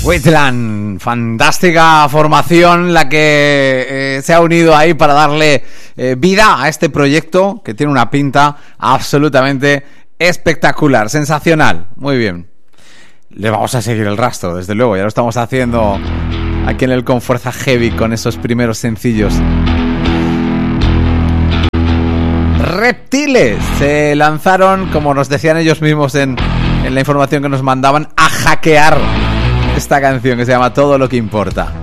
Wetland, fantástica formación la que se ha unido ahí para darle vida a este proyecto que tiene una pinta absolutamente espectacular, sensacional. Muy bien. Le vamos a seguir el rastro, desde luego, ya lo estamos haciendo aquí en el Con Fuerza Heavy con esos primeros sencillos. Reptiles se lanzaron, como nos decían ellos mismos en la información que nos mandaban, a hackear esta canción que se llama Todo lo que importa.